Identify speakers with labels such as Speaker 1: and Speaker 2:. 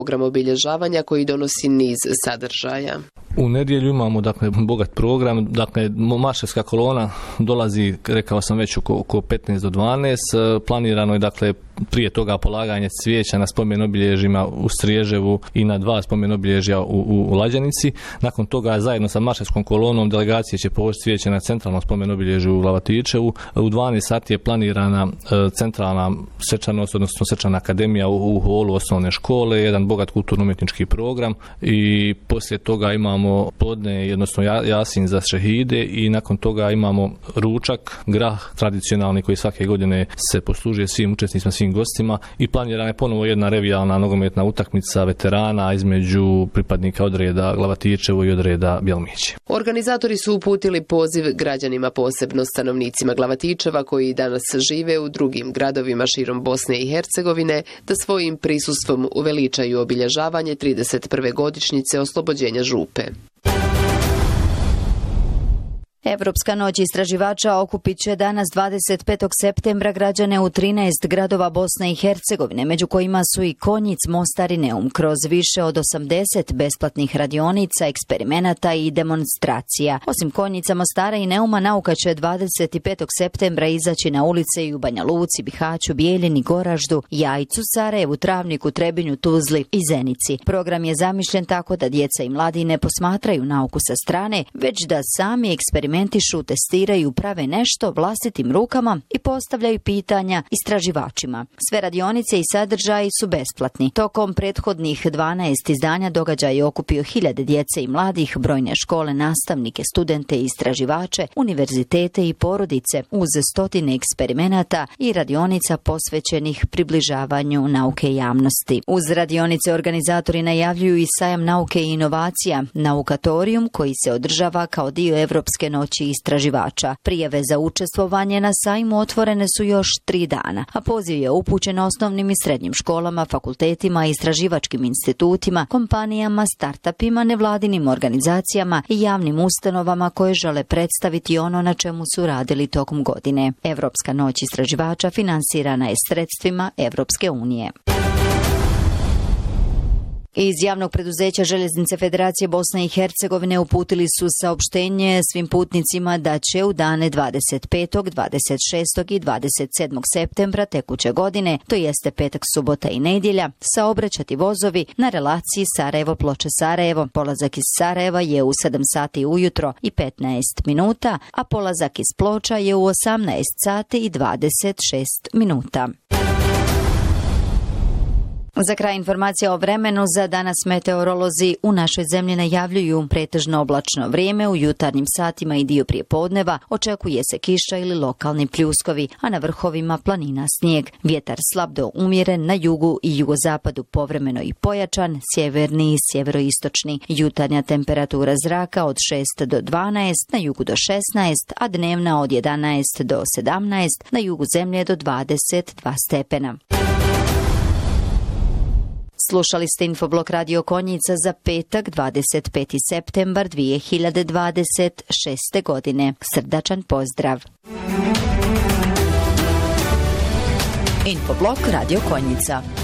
Speaker 1: program obilježavanja koji donosi niz sadržaja.
Speaker 2: U nedjelju imamo bogat program, Maševska kolona dolazi, rekao sam već, oko 15 do 12, planirano je prije toga polaganje cvijeća na spomen obilježjima u Striježevu i na 2 spomen obilježja u Lađanici. Nakon toga zajedno sa Maševskom kolonom delegacije će položiti cvijeće na centralnom spomen obilježju u Lavatičevu. U 12 sati je planirana centralna svečanost, odnosno svečana akademija u holu osnovne škole, jedan bogat kulturno-umjetnički program i poslije toga imamo podne, odnosno jasin za šehide i nakon toga imamo ručak, grah tradicionalni koji svake godine se poslužuje svim učesnicima, svim gostima i planirana je ponovo jedna revijalna nogometna utakmica veterana između pripadnika odreda Glavatičevo i odreda Bjelmići.
Speaker 1: Organizatori su uputili poziv građanima, posebno stanovnicima Glavatičeva koji danas žive u drugim gradovima širom Bosne i Hercegovine, da svojim prisustvom uveličaju obilježavanje 31. godišnjice oslobođenja Župe.
Speaker 3: Evropska noć istraživača okupit će danas 25. septembra građane u 13 gradova Bosne i Hercegovine, među kojima su i Konjic, Mostar i Neum, kroz više od 80 besplatnih radionica, eksperimenata i demonstracija. Osim Konjica, Mostara i Neuma, nauka će 25. septembra izaći na ulice i u Banja Luci, Bihaću, Bijeljini, Goraždu, Jajcu, Sarajevu, Travniku, Trebinju, Tuzli i Zenici. Program je zamišljen tako da djeca i mladi ne posmatraju nauku sa strane, već da sami eksperimentišu, testiraju, prave nešto vlastitim rukama i postavljaju pitanja istraživačima. Sve radionice i sadržaji su besplatni. Tokom prethodnih 12 izdanja događaj je okupio 1000 djece i mladih, brojne škole, nastavnike, studente i istraživače, univerzitete i porodice, uz stotine eksperimenata i radionica posvećenih približavanju nauke javnosti. Uz radionice organizatori najavljuju i sajam nauke i inovacija, Naukatorijum, koji se održava kao dio Evropske noći istraživača. Prijave za učestvovanje na sajmu otvorene su još 3 dana, a poziv je upućen osnovnim i srednjim školama, fakultetima, istraživačkim institutima, kompanijama, startupima, nevladinim organizacijama i javnim ustanovama koje žele predstaviti ono na čemu su radili tokom godine. Evropska noć istraživača finansirana je sredstvima Evropske unije. Iz javnog preduzeća Željeznice Federacije Bosne i Hercegovine uputili su saopštenje svim putnicima da će u dane 25., 26. i 27. septembra tekuće godine, to jeste petak, subota i nedjelja, saobraćati vozovi na relaciji Sarajevo-Ploče-Sarajevo. Polazak iz Sarajeva je u 7 sati ujutro i 15 minuta, a polazak iz Ploča je u 18 sati i 26 minuta. Za kraj informacija o vremenu. Za danas meteorolozi u našoj zemlji najavljuju pretežno oblačno vrijeme, u jutarnjim satima i dio prijepodneva očekuje se kiša ili lokalni pljuskovi, a na vrhovima planina snijeg. Vjetar slab do umjeren, na jugu i jugozapadu povremeno i pojačan, sjeverni i sjeveroistočni. Jutarnja temperatura zraka od 6 do 12, na jugu do 16, a dnevna od 11 do 17, na jugu zemlje do 22 stepena. Slušali ste Infoblok Radio Konjica za petak 25. septembar 2026. godine. Srdačan pozdrav. Infoblok Radio Konjica.